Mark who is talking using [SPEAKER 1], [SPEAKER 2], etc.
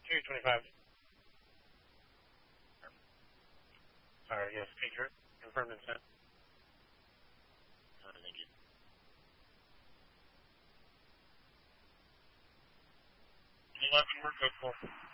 [SPEAKER 1] 325. Sorry, yes, Patriot. Confirmed and sent.
[SPEAKER 2] Thank you.
[SPEAKER 1] Any left from work, code 4.